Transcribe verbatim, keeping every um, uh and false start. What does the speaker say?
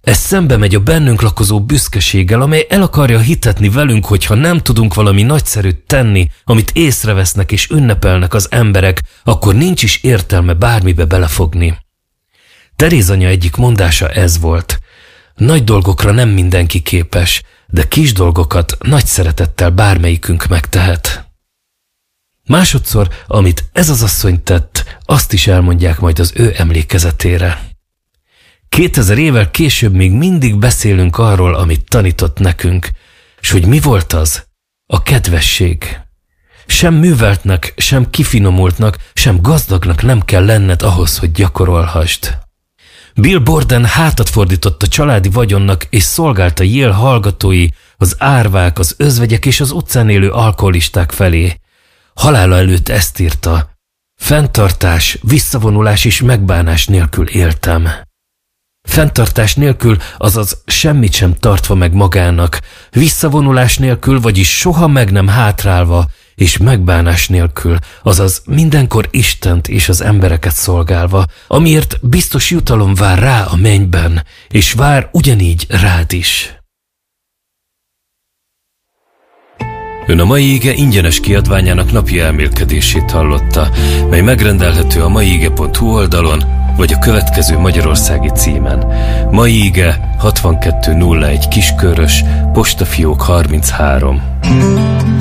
Ez szembe megy a bennünk lakozó büszkeséggel, amely el akarja hitetni velünk, hogy ha nem tudunk valami nagyszerűt tenni, amit észrevesznek és ünnepelnek az emberek, akkor nincs is értelme bármibe belefogni. Teréz anya egyik mondása ez volt: nagy dolgokra nem mindenki képes, de kis dolgokat nagy szeretettel bármelyikünk megtehet. Másodszor, amit ez az asszony tett, azt is elmondják majd az ő emlékezetére. Kétezer évvel később még mindig beszélünk arról, amit tanított nekünk, s hogy mi volt az? A kedvesség. Sem műveltnek, sem kifinomultnak, sem gazdagnak nem kell lenned ahhoz, hogy gyakorolhassd. Bill Borden hátat fordított a családi vagyonnak, és szolgálta Yale hallgatói, az árvák, az özvegyek és az utcán élő alkoholisták felé. Halála előtt ezt írta: fenntartás, visszavonulás és megbánás nélkül éltem. Fenntartás nélkül, azaz semmit sem tartva meg magának, visszavonulás nélkül, vagyis soha meg nem hátrálva, és megbánás nélkül, azaz mindenkor Istent és az embereket szolgálva, amiért biztos jutalom vár rá a mennyben, és vár ugyanígy rád is. Ön a Mai Ige ingyenes kiadványának napi elmélkedését hallotta, mely megrendelhető a maiige pont hu oldalon, vagy a következő magyarországi címen: Mai Ige hatvankettő nulla egy Kiskörös, postafiók harminchárom.